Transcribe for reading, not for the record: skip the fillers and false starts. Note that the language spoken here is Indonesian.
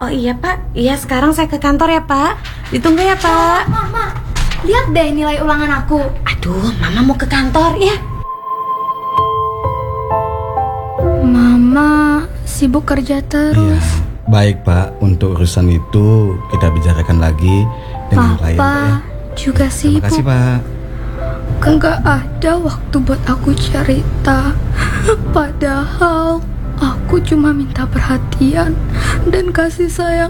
Oh iya Pak, iya sekarang saya ke kantor ya Pak. Ditunggu ya Pak. Mama, lihat deh nilai ulangan aku. Aduh, Mama mau ke kantor ya. Mama sibuk kerja terus. Iya, baik Pak. Untuk urusan itu kita bicarakan lagi dengan klien Pak ya. Juga Terima sibuk. kasih Pak. Nggak ada waktu buat aku cerita. Padahal aku cuma minta perhatian dan kasih sayang